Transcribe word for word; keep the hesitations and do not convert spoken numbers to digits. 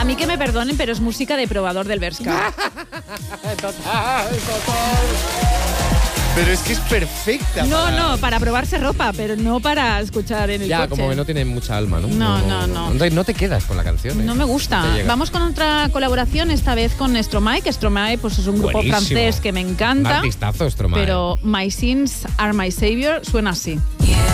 mí que me perdonen, pero es música de probador del Bershka. Total, total. Pero es que es perfecta. No, para... no, para probarse ropa, pero no para escuchar en el Ya, coche. como que no tiene mucha alma, ¿no? No, no, no. No, no te quedas con la canción. ¿eh? No me gusta. Vamos con otra colaboración, esta vez con Stromae, que Stromae pues, es un grupo Buenísimo. francés que me encanta. Un artistazo, Stromae. Pero My Sins Are My Savior suena así. Yeah.